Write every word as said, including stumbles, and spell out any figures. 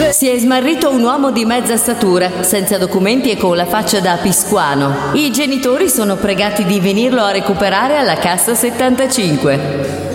Si è smarrito un uomo di mezza statura, senza documenti e con la faccia da piscuano. I genitori sono pregati di venirlo a recuperare alla cassa settantacinque.